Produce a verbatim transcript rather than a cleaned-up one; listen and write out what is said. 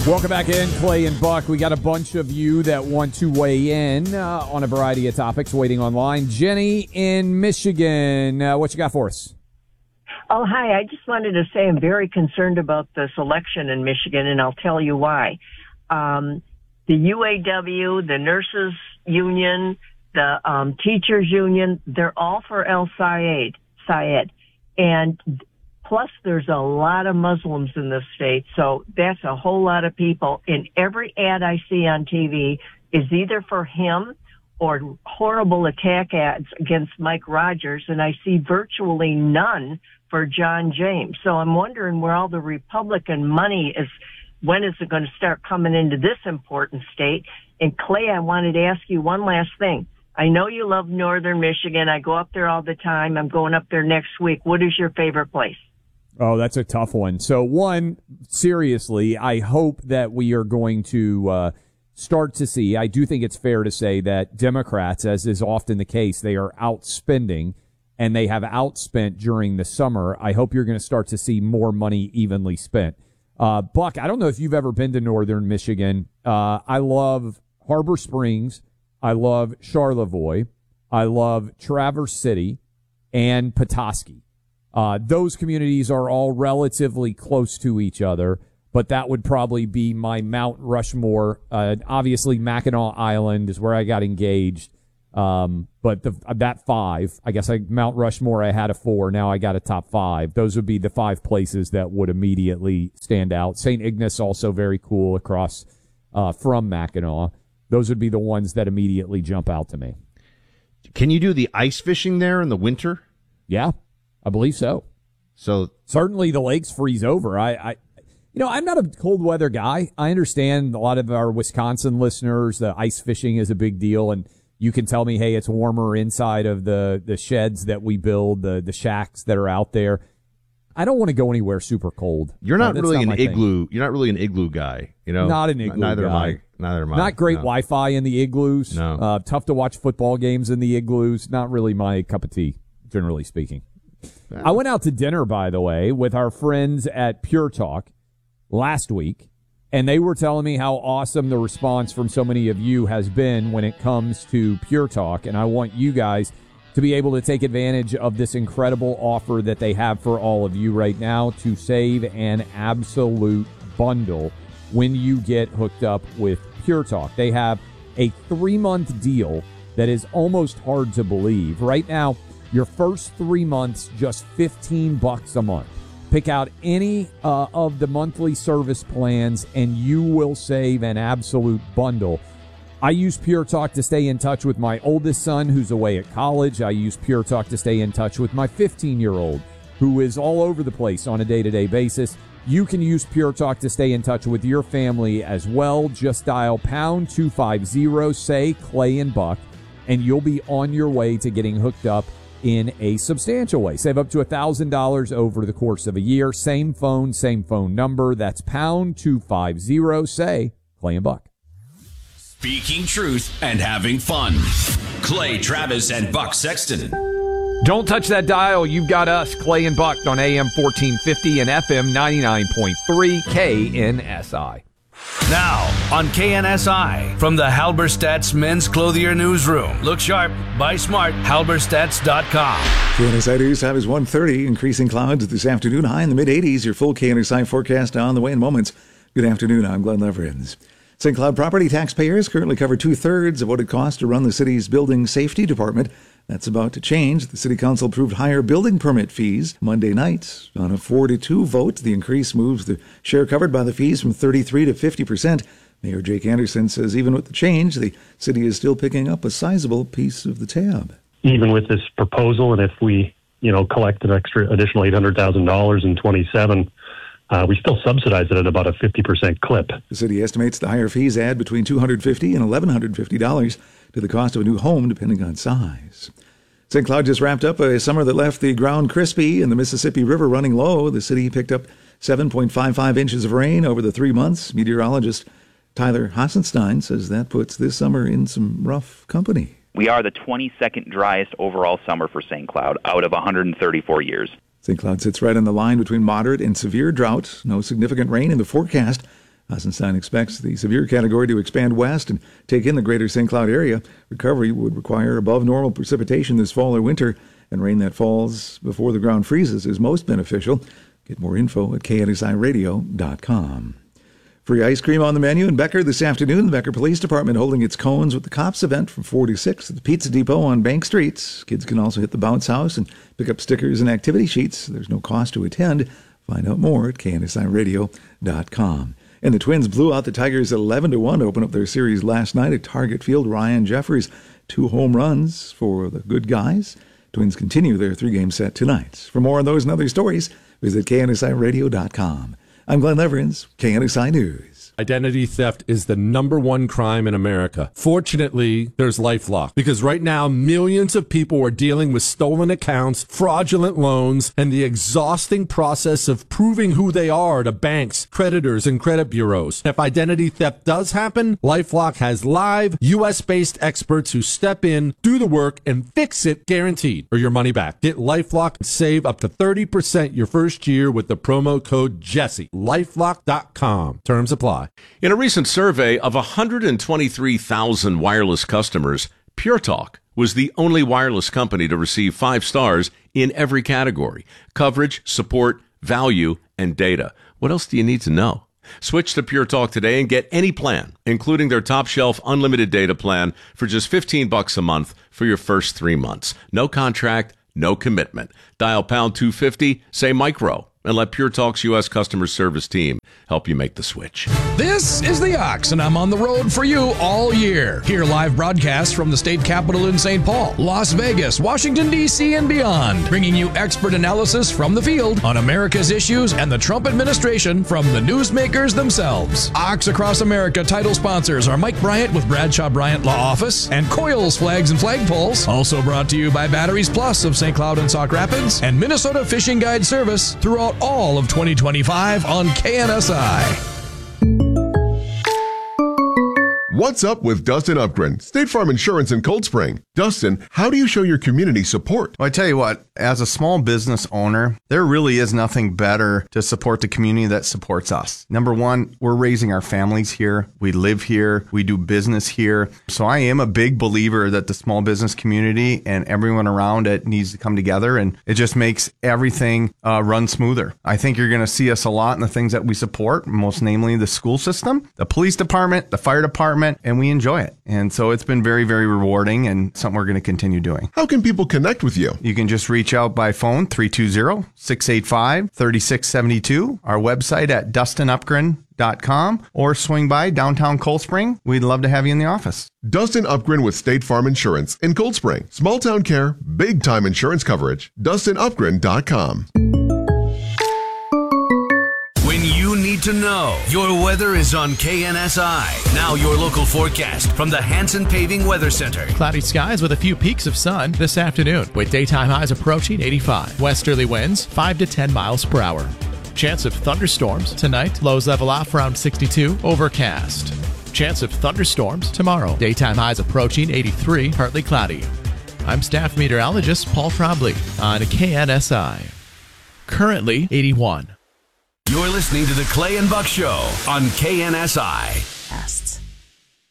Welcome back in, Clay and Buck. We got a bunch of you that want to weigh in uh, on a variety of topics waiting online. Jenny in Michigan, uh, what you got for us? Oh, hi. I just wanted to say I'm very concerned about this election in Michigan, and I'll tell you why. Um, the U A W, the nurses union, the um, teachers union, they're all for El Sayed. Sayed. And plus, there's a lot of Muslims in this state, so that's a whole lot of people. And every ad I see on T V is either for him or horrible attack ads against Mike Rogers, and I see virtually none for John James. So I'm wondering where all the Republican money is. When is it going to start coming into this important state? And Clay, I wanted to ask you one last thing. I know you love Northern Michigan. I go up there all the time. I'm going up there next week. What is your favorite place? Oh, that's a tough one. So, one, seriously, I hope that we are going to uh, start to see, I do think it's fair to say that Democrats, as is often the case, they are outspending, and they have outspent during the summer. I hope you're going to start to see more money evenly spent. Uh, Buck, I don't know if you've ever been to Northern Michigan. Uh, I love Harbor Springs. I love Charlevoix. I love Traverse City and Petoskey. Uh, those communities are all relatively close to each other, but that would probably be my Mount Rushmore. Uh, obviously, Mackinac Island is where I got engaged. Um, but the, that five, I guess I, Mount Rushmore, I had a four. Now I got a top five. Those would be the five places that would immediately stand out. Saint Ignace, also very cool across uh, from Mackinac. Those would be the ones that immediately jump out to me. Can you do the ice fishing there in the winter? Yeah. I believe so. So certainly the lakes freeze over. I, I, you know, I'm not a cold weather guy. I understand a lot of our Wisconsin listeners, the ice fishing is a big deal, and you can tell me, hey, it's warmer inside of the, the sheds that we build, the, the shacks that are out there. I don't want to go anywhere super cold. You're not uh, really not an igloo. Thing. You're not really an igloo guy, you know. Not an igloo neither guy. Am I, neither am I. Not great no. Wi-Fi in the igloos. No. Uh, tough to watch football games in the igloos. Not really my cup of tea, generally speaking. I went out to dinner, by the way, with our friends at Pure Talk last week, and they were telling me how awesome the response from so many of you has been when it comes to Pure Talk, and I want you guys to be able to take advantage of this incredible offer that they have for all of you right now to save an absolute bundle when you get hooked up with Pure Talk. They have a three-month deal that is almost hard to believe. Right now, your first three months, just fifteen bucks a month. Pick out any uh, of the monthly service plans, and you will save an absolute bundle. I use Pure Talk to stay in touch with my oldest son, who's away at college. I use Pure Talk to stay in touch with my fifteen-year-old, who is all over the place on a day-to-day basis. You can use Pure Talk to stay in touch with your family as well. Just dial pound two fifty, say Clay and Buck, and you'll be on your way to getting hooked up in a substantial way. Save up to one thousand dollars over the course of a year. Same phone, same phone number. That's pound two fifty, say Clay and Buck. Speaking truth and having fun. Clay Travis and Buck Sexton. Don't touch that dial. You've got us, Clay and Buck, on A M fourteen fifty and F M ninety-nine point three K N S I. Now, on K N S I, from the Halberstadt's Men's Clothier Newsroom. Look sharp, buy smart, halberstadts dot com. K N S I News time is one thirty. Increasing clouds this afternoon, high in the mid-eighties. Your full K N S I forecast on the way in moments. Good afternoon, I'm Glenn Leverins. Saint Cloud property taxpayers currently cover two-thirds of what it costs to run the city's building safety department. That's about to change. The City Council approved higher building permit fees Monday night. On a four to two vote, the increase moves the share covered by the fees from thirty-three to fifty percent. Mayor Jake Anderson says even with the change, the city is still picking up a sizable piece of the tab. Even with this proposal, and if we, you know, collect an extra additional eight hundred thousand dollars in twenty-seven, uh, we still subsidize it at about a fifty percent clip. The city estimates the higher fees add between two hundred fifty dollars and eleven hundred fifty dollars to the cost of a new home, depending on size. Saint Cloud just wrapped up a summer that left the ground crispy and the Mississippi River running low. The city picked up seven point five five inches of rain over the three months. Meteorologist Tyler Hassenstein says that puts this summer in some rough company. We are the twenty-second driest overall summer for Saint Cloud out of one hundred thirty-four years. Saint Cloud sits right on the line between moderate and severe drought. No significant rain in the forecast. Hasenstein expects the severe category to expand west and take in the greater Saint Cloud area. Recovery would require above normal precipitation this fall or winter, and rain that falls before the ground freezes is most beneficial. Get more info at K N S I radio dot com. Free ice cream on the menu in Becker this afternoon. The Becker Police Department holding its Cones with the Cops event from four to six at the Pizza Depot on Bank Street. Kids can also hit the bounce house and pick up stickers and activity sheets. There's no cost to attend. Find out more at K N S I radio dot com. And the Twins blew out the Tigers eleven to one to open up their series last night at Target Field. Ryan Jeffries, two home runs for the good guys. Twins continue their three-game set tonight. For more on those and other stories, visit K N S I radio dot com. I'm Glenn Leverins, K N S I News. Identity theft is the number one crime in America. Fortunately, there's LifeLock, because right now millions of people are dealing with stolen accounts, fraudulent loans, and the exhausting process of proving who they are to banks, creditors, and credit bureaus. If identity theft does happen, LifeLock has live, U S-based experts who step in, do the work, and fix it guaranteed, or your money back. Get LifeLock and save up to thirty percent your first year with the promo code Jesse. LifeLock dot com. Terms apply. In a recent survey of one hundred twenty-three thousand wireless customers, Pure Talk was the only wireless company to receive five stars in every category: coverage, support, value, and data. What else do you need to know? Switch to Pure Talk today and get any plan, including their top shelf unlimited data plan, for just fifteen bucks a month for your first three months. No contract, no commitment. Dial pound two fifty, say micro, and let Pure Talk's U S customer service team help you make the switch. This is The Ox, and I'm on the road for you all year. Hear live broadcasts from the state capitol in Saint Paul, Las Vegas, Washington, D C, and beyond, bringing you expert analysis from the field on America's issues and the Trump administration from the newsmakers themselves. Ox Across America title sponsors are Mike Bryant with Bradshaw Bryant Law Office and Coils Flags and Flagpoles. Also brought to you by Batteries Plus of Saint Cloud and Sauk Rapids and Minnesota Fishing Guide Service throughout all of twenty twenty-five on K N S I. What's up with Dustin Upgren, State Farm Insurance in Cold Spring? Dustin, how do you show your community support? Well, I tell you what, as a small business owner, there really is nothing better to support the community that supports us. Number one, we're raising our families here. We live here. We do business here. So I am a big believer that the small business community and everyone around it needs to come together, and it just makes everything uh, run smoother. I think you're going to see us a lot in the things that we support, most namely the school system, the police department, the fire department, and we enjoy it. And so it's been very, very rewarding and something we're going to continue doing. How can people connect with you? You can just reach out by phone, three two zero, six eight five, three six seven two, our website at dustin upgren dot com, or swing by downtown Cold Spring. We'd love to have you in the office. Dustin Upgren with State Farm Insurance in Cold Spring. Small town care, big time insurance coverage. dustin upgren dot com. To know. Your weather is on K N S I. Now your local forecast from the Hanson Paving Weather Center. Cloudy skies with a few peaks of sun this afternoon, with daytime highs approaching eighty-five. Westerly winds five to ten miles per hour. Chance of thunderstorms tonight. Lows level off around sixty-two. Overcast. Chance of thunderstorms tomorrow. Daytime highs approaching eighty-three. Partly cloudy. I'm staff meteorologist Paul Trombley on K N S I. Currently eighty-one. You're listening to the Clay and Buck Show on K N S I. Yes.